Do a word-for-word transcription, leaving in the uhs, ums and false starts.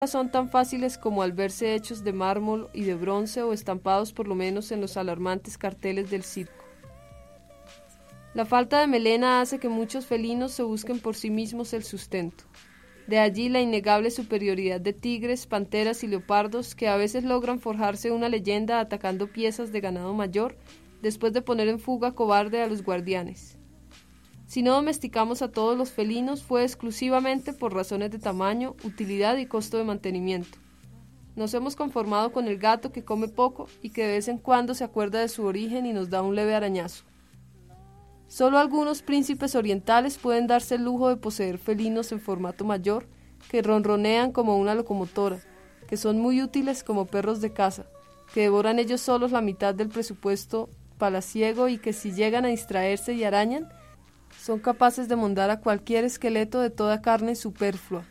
son tan fáciles como al verse hechos de mármol y de bronce o estampados por lo menos en los alarmantes carteles del circo. La falta de melena hace que muchos felinos se busquen por sí mismos el sustento. De allí la innegable superioridad de tigres, panteras y leopardos que a veces logran forjarse una leyenda atacando piezas de ganado mayor después de poner en fuga cobarde a los guardianes. Si no domesticamos a todos los felinos fue exclusivamente por razones de tamaño, utilidad y costo de mantenimiento. Nos hemos conformado con el gato que come poco y que de vez en cuando se acuerda de su origen y nos da un leve arañazo. Solo algunos príncipes orientales pueden darse el lujo de poseer felinos en formato mayor que ronronean como una locomotora, que son muy útiles como perros de caza, que devoran ellos solos la mitad del presupuesto palaciego y que si llegan a distraerse y arañan, son capaces de mondar a cualquier esqueleto de toda carne superflua.